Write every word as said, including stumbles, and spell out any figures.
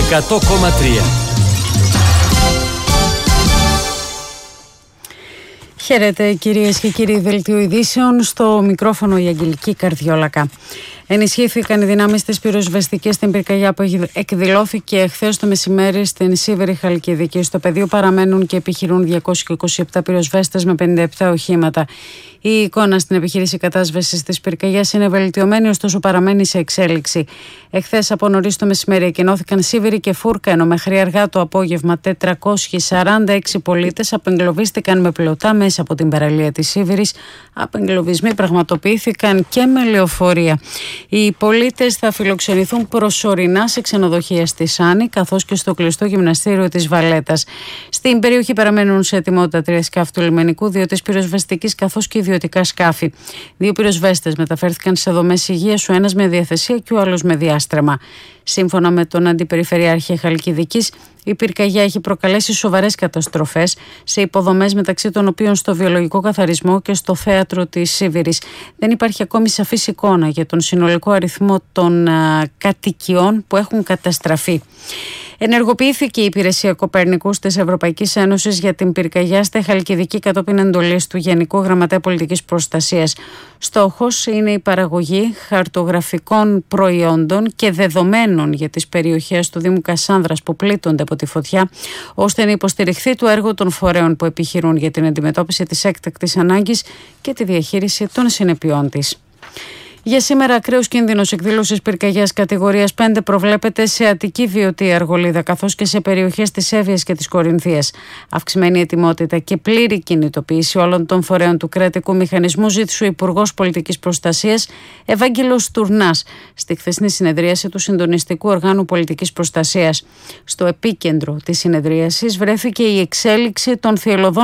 εκατό κόμμα τρία. Χαίρετε κυρίες και κύριοι, δελτίο ειδήσεων, στο μικρόφωνο η Αγγελική Καρδιόλακα. Ενισχύθηκαν οι δυνάμεις της πυροσβεστικής στην πυρκαγιά που εκδηλώθηκε εχθές το μεσημέρι στην Σίβηρη Χαλκιδική. Στο πεδίο παραμένουν και επιχειρούν διακόσιοι είκοσι επτά πυροσβέστες με πενήντα επτά οχήματα. Η εικόνα στην επιχείρηση κατάσβεσης της πυρκαγιάς είναι βελτιωμένη, ωστόσο παραμένει σε εξέλιξη. Εχθές από νωρίς το μεσημέρι εκενώθηκαν Σίβηρη και Φούρκα, ενώ μέχρι αργά το απόγευμα τετρακόσιοι σαράντα έξι πολίτες απεγκλωβίστηκαν με πλωτά μέσα από την παραλία της Σίβηρης. Απεγκλωβισμοί πραγματοποιήθηκαν και με λεωφορεία. Οι πολίτες θα φιλοξενηθούν προσωρινά σε ξενοδοχεία στη Σάνη, καθώς και στο κλειστό γυμναστήριο της Βαλέτας. Στην περιοχή παραμένουν σε ετοιμότητα τρία σκάφη του λιμενικού, δύο της πυροσβεστικής καθώς και ιδιωτικά σκάφη. Δύο πυροσβέστες μεταφέρθηκαν σε δομές υγείας, ο ένας με διαθεσία και ο άλλος με διάστρεμα. Σύμφωνα με τον Αντιπεριφερειάρχη Χαλκιδικής, η πυρκαγιά έχει προκαλέσει σοβαρές καταστροφές σε υποδομές, μεταξύ των οποίων στο βιολογικό καθαρισμό και στο θέατρο της Σίβηρης. Δεν υπάρχει ακόμη σαφής εικόνα για τον συνολικό αριθμό των α, κατοικιών που έχουν καταστραφεί. Ενεργοποιήθηκε η Υπηρεσία Κοπέρνικους της Ευρωπαϊκής Ένωσης για την πυρκαγιά στη Χαλκιδική κατόπιν εντολής του Γενικού Γραμματέα Πολιτικής Προστασίας. Στόχος είναι η παραγωγή χαρτογραφικών προϊόντων και δεδομένων για τις περιοχές του Δήμου Κασάνδρας που πλήττονται από τη φωτιά, ώστε να υποστηριχθεί το έργο των φορέων που επιχειρούν για την αντιμετώπιση της έκτακτης ανάγκης και τη διαχείριση των συνεπειών της. Για σήμερα, ακραίος κίνδυνος εκδήλωσης πυρκαγιάς κατηγορίας πέντε προβλέπεται σε Αττική, Βιωτή, Αργολίδα, καθώς και σε περιοχές της Εύβοιας και της Κορινθίας. Αυξημένη ετοιμότητα και πλήρη κινητοποίηση όλων των φορέων του κρατικού μηχανισμού ζήτησε ο Υπουργός Πολιτικής Προστασίας Ευάγγελος Τουρνάς στη χθεσινή συνεδρίαση του Συντονιστικού Οργάνου Πολιτικής Προστασίας. Στο επίκεντρο της συνεδρίασης βρέθηκε η εξέλιξη των θυελλωδών